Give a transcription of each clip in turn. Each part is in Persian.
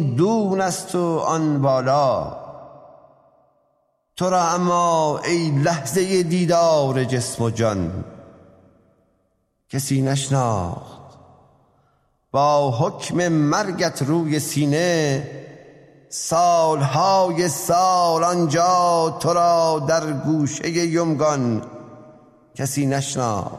دون است و آن بالا. تو را اما ای لحظه دیدار جسم و جان کسی نشناخت. با حکم مرگت روی سینه سالهای سال آنجا تو را در گوشه یمگان کسی نشناخت.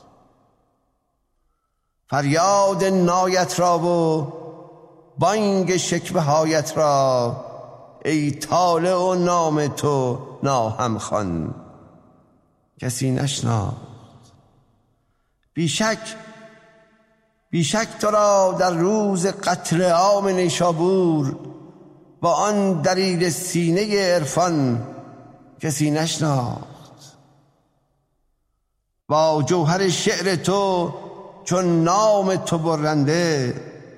فریاد نایت را و بانگ شکوه هایت را ای طالع و نام تو ناهم خوان کسی نشناخت. بیشک تو را در روز قتل عام نیشابور با آن دلیل سینه عرفان کسی نشناخت. با جوهر شعر تو چون نام تو برنده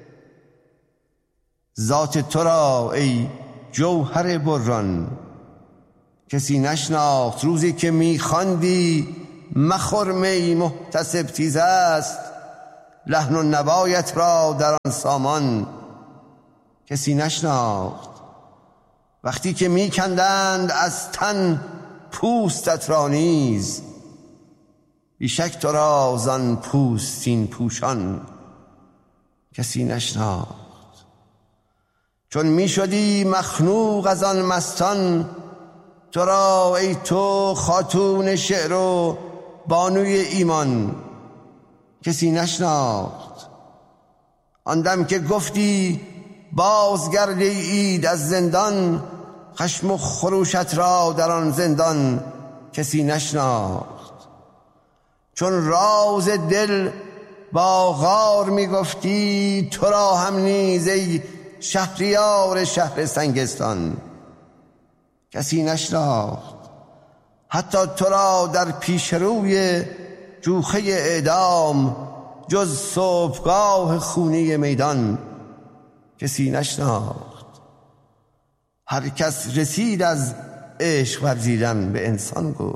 ذات تو را ای جوهر بران کسی نشناخت. روزی که میخواندی مخور می محتسب تیز است لحن و نوایت را در آن سامان کسی نشناخت. وقتی که میکندند از تن پوستت را نیز بیشک تو را زان پوستین پوشان کسی نشناخت. چون میشدی مخنوق از آن مستان تو را ای تو خاتون شعر و بانوی ایمان کسی نشناخت. آن دم که گفتی بازگردی اید از زندان خشم و خروشت را در آن زندان کسی نشناخت. چون راز دل با غار میگفتی تو را هم نیز ای شهریار شهر سنگستان کسی نشناخت. حتی تو را در پیش روی جوخه اعدام جز صبحگاه خونی میدان کسی نشناخت. هر کس رسید از عشق ورزیدن به انسان گفت.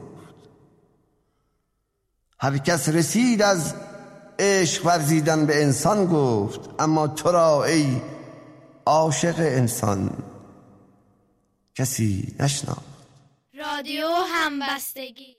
هر کس رسید از عشق ورزیدن به انسان گفت اما تو را ای عاشق انسان کسی نشناخت. رادیو همبستگی